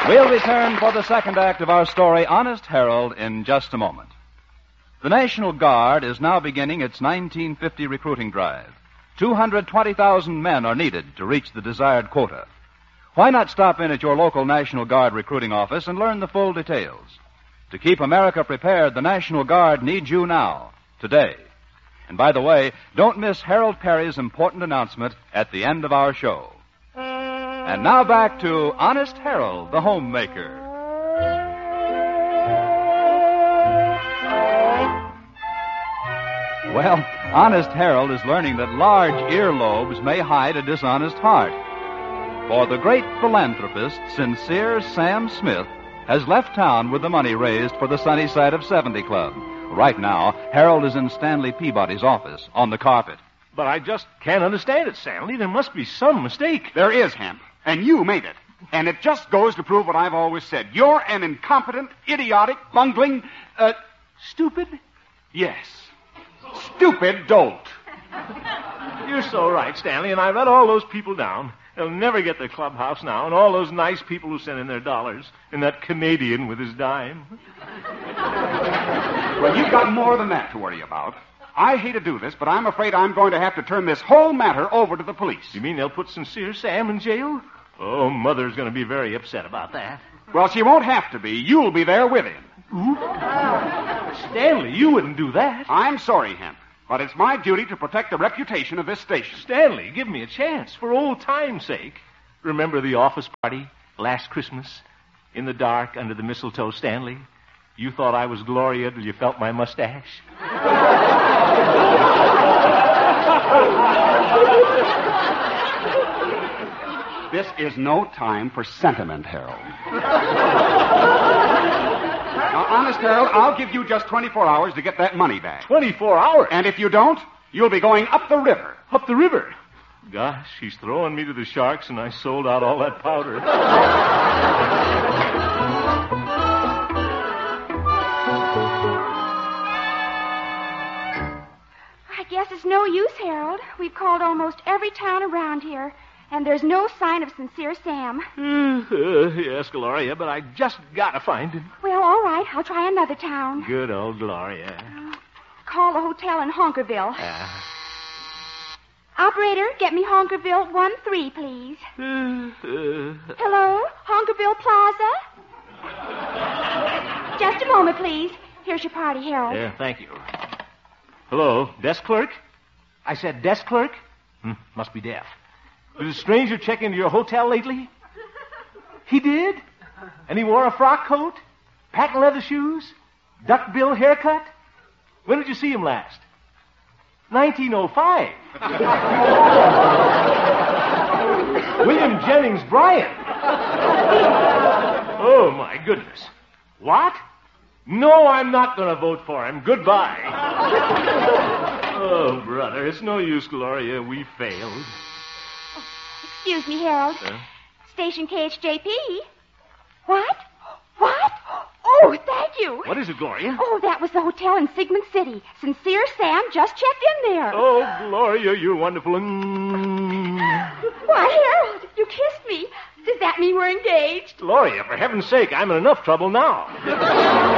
We'll return for the second act of our story, Honest Harold, in just a moment. The National Guard is now beginning its 1950 recruiting drive. 220,000 men are needed to reach the desired quota. Why not stop in at your local National Guard recruiting office and learn the full details? To keep America prepared, the National Guard needs you now, today. And by the way, don't miss Harold Perry's important announcement at the end of our show. And now back to Honest Harold, the homemaker. Well, Honest Harold is learning that large earlobes may hide a dishonest heart. For the great philanthropist, Sincere Sam Smith, has left town with the money raised for the Sunny Side of 70 Club. Right now, Harold is in Stanley Peabody's office on the carpet. But I just can't understand it, Stanley. There must be some mistake. There is, Hemp, and you made it. And it just goes to prove what I've always said. You're an incompetent, idiotic, bungling, Stupid? yes, stupid dolt. You're so right, Stanley, and I let all those people down. They'll never get the clubhouse now, and all those nice people who sent in their dollars, and that Canadian with his dime. Well, you've got more than that to worry about. I hate to do this, but I'm afraid I'm going to have to turn this whole matter over to the police. You mean they'll put Sincere Sam in jail? Oh, Mother's going to be very upset about that. Well, she won't have to be. You'll be there with him. Stanley, you wouldn't do that. I'm sorry, Hemp, but it's my duty to protect the reputation of this station. Stanley, give me a chance, for old time's sake. Remember the office party last Christmas? In the dark, under the mistletoe, Stanley? You thought I was Gloria till you felt my mustache? This is no time for sentiment, Harold. Now, honest, Harold, I'll give you just 24 hours to get that money back. 24 hours? And if you don't, you'll be going up the river. Up the river? Gosh, he's throwing me to the sharks, and I sold out all that powder. I guess it's no use, Harold. We've called almost every town around here, and there's no sign of Sincere Sam. Yes, Gloria, but I just gotta find him. Well, all right. I'll try another town. Good old Gloria. Call the hotel in Honkerville. Operator, get me Honkerville 1-3, please. Hello? Honkerville Plaza? Just a moment, please. Here's your party, Harold. Yeah, thank you. Hello, desk clerk? I said desk clerk? Must be deaf. Did a stranger check into your hotel lately? He did? And he wore a frock coat? Patent leather shoes? Duckbill haircut? When did you see him last? 1905. William Jennings Bryan. Oh, my goodness. What? No, I'm not going to vote for him. Goodbye. Oh, brother, it's no use, Gloria. We failed. Excuse me, Harold. Station KHJP. What? What? Oh, thank you. What is it, Gloria? Oh, that was the hotel in Sigmund City. Sincere Sam just checked in there. Oh, Gloria, you're wonderful. Why, Harold, you kissed me. Does that mean we're engaged? Gloria, for heaven's sake, I'm in enough trouble now.